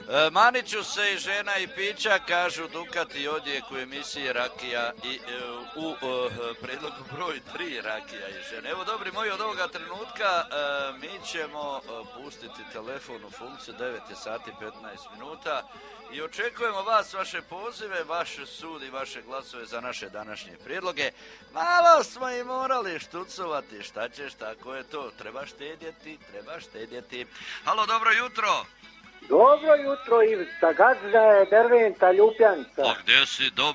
Maniću se i žena i pića, kažu Dukati odjek u emisiji Rakija i u predlogu broj 3 Rakija i žena. Evo dobri moji, od ovoga trenutka mi ćemo pustiti telefon u funkciju, 9 je sati 15 minuta i očekujemo vas, vaše pozive, vaš sud i vaše glasove za naše današnje prijedloge. Malo smo i morali štucovati, šta ćeš, tako je to, treba štedjeti. Halo, dobro jutro. Dobro jutro, Ivica, gazda je Derventa, Ljubljanca. A gdje si?